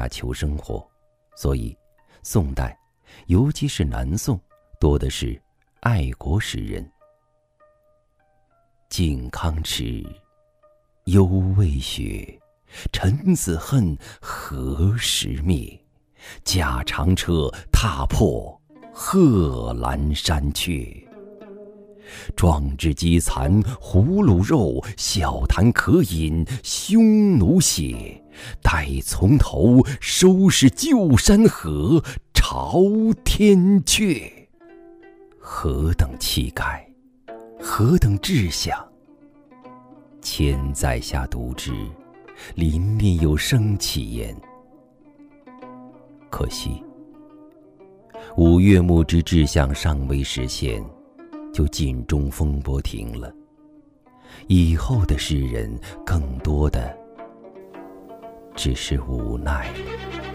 下求生活，所以宋代，尤其是南宋，多的是爱国诗人。靖康耻，犹未雪，臣子恨，何时灭？驾长车，踏破贺兰山缺。壮志饥残胡虏肉，笑谈渴饮匈奴血。待从头，收拾旧山河，朝天阙。何等气概，何等志向！千载下读之，临面有生气焉。可惜，五岳牧之志向尚未实现，就尽中风波停了。以后的诗人，更多的只是无奈。